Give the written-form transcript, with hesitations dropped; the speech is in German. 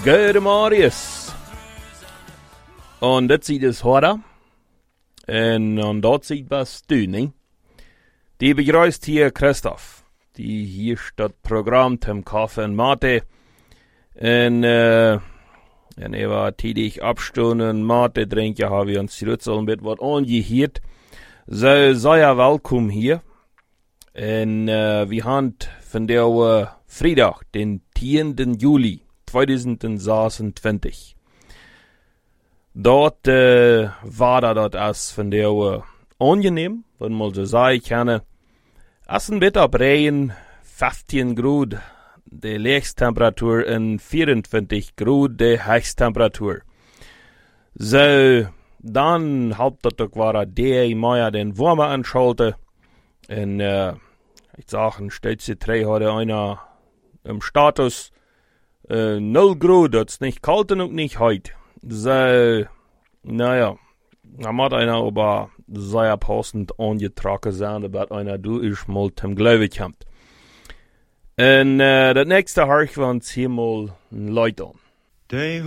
Guten Marius. Und das sieht es heute. Und dort sieht was du, ne? Die begrüßt hier Christoph. Die hier statt Programm zum Kaffee und Mate. Und er war tätig abstunden, Mate trinken, haben wir uns zurückzeln mit was angehört. So, sei ja willkommen hier. Und wir haben von der Freitag, den 10. Juli 2026. Dort war dort als von der angenehm, wenn man so sagen kann. Als ein Wetter Breien, 15 Grad, die Lebenstemperatur und 24 Grad, die Höchsttemperatur. So, dann hauptsächlich war der Meier den Wärme anschalten. Und ich sage, Städtchen 3 hatte einer im Status 0 Grad, das ist nicht kalt und nicht heiß. So, naja, da hat einer aber sehr passend angetragen sein, dass einer du ist mal zum Glaube kommt. Und das nächste Harch wir uns hier mal Leute an.